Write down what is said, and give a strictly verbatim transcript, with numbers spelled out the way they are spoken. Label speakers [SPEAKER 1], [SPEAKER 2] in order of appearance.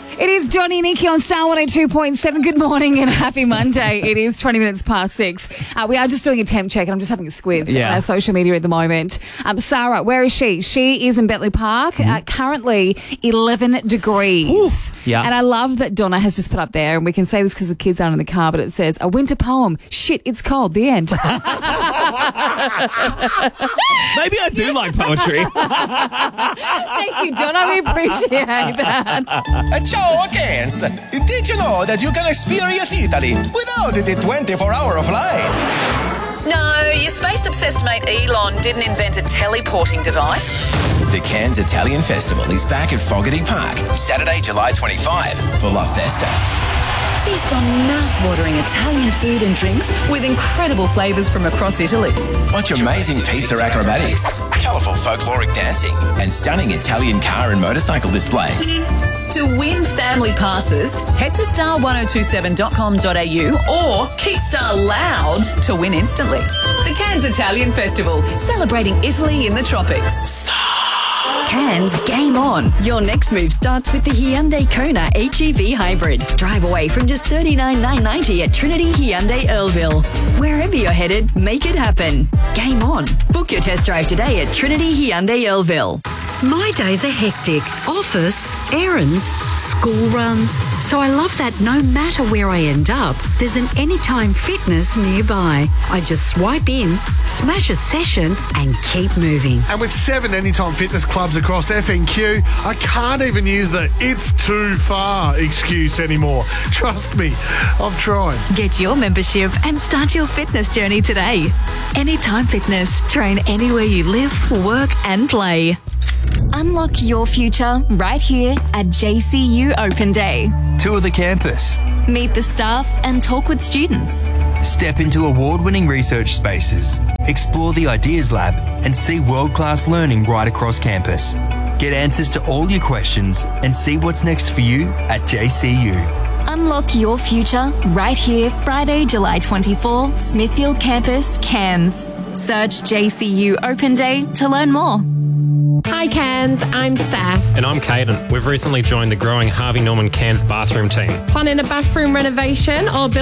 [SPEAKER 1] It is Johnny and Nikki on Star one oh two point seven. Good morning and happy Monday. It is twenty minutes past six. Uh, we are just doing a temp check and I'm just having a squiz
[SPEAKER 2] Yeah.
[SPEAKER 1] on our social media at the moment. Um, Sarah, where is she? She is in Bentley Park, mm-hmm. uh, currently eleven degrees.
[SPEAKER 2] Ooh, yeah.
[SPEAKER 1] And I love that Donna has just put up there, and we can say this because the kids aren't in the car, but it says, a winter poem. Shit, it's cold. The end.
[SPEAKER 2] Maybe I do like poetry.
[SPEAKER 1] Thank you, Donna. We appreciate that.
[SPEAKER 3] Ciao, Cans! Did you know that you can experience Italy without the twenty-four hour flight?
[SPEAKER 4] No, your space-obsessed mate Elon didn't invent a teleporting device.
[SPEAKER 3] The Cairns Italian Festival is back at Fogarty Park, Saturday, July twenty-fifth for La Festa.
[SPEAKER 4] Feast on mouth-watering Italian food and drinks with incredible flavours from across Italy.
[SPEAKER 3] Watch amazing pizza acrobatics, colourful folkloric dancing, and stunning Italian car and motorcycle displays.
[SPEAKER 4] To win family passes, head to star ten twenty-seven dot com dot a u or keep Star loud to win instantly. The Cairns Italian Festival, celebrating Italy in the tropics. Cairns, game on. Your next move starts with the Hyundai Kona H E V Hybrid. Drive away from just thirty-nine thousand nine hundred ninety dollars at Trinity Hyundai Earlville. Wherever you're headed, make it happen. Game on. Book your test drive today at Trinity Hyundai Earlville.
[SPEAKER 5] My days are hectic. Office, errands, school runs. So I love that no matter where I end up, there's an Anytime Fitness nearby. I just swipe in, smash a session and keep moving.
[SPEAKER 6] And with seven Anytime Fitness clubs across F N Q, I can't even use the "it's too far" excuse anymore. Trust me, I've tried.
[SPEAKER 7] Get your membership and start your fitness journey today. Anytime Fitness. Train anywhere you live, work and play.
[SPEAKER 8] Unlock your future right here at J C U Open Day.
[SPEAKER 9] Tour the campus.
[SPEAKER 8] Meet the staff and talk with students.
[SPEAKER 9] Step into award-winning research spaces. Explore the Ideas Lab and see world-class learning right across campus. Get answers to all your questions and see what's next for you at J C U.
[SPEAKER 8] Unlock your future right here Friday, July twenty-fourth, Smithfield Campus, Cairns. Search J C U Open Day to learn more.
[SPEAKER 10] Hi Cairns, I'm Steph.
[SPEAKER 11] And I'm Caden. We've recently joined the growing Harvey Norman Cairns bathroom team.
[SPEAKER 10] Planning a bathroom renovation or